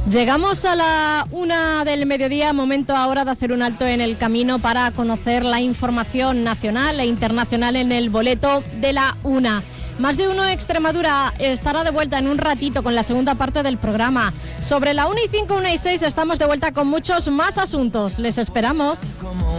Llegamos a la 1 del mediodía, momento ahora de hacer un alto en el camino para conocer la información nacional e internacional en el boleto de la 1. Más de uno Extremadura estará de vuelta en un ratito con la segunda parte del programa. Sobre la 1:05, 1:06 estamos de vuelta con muchos más asuntos. Les esperamos.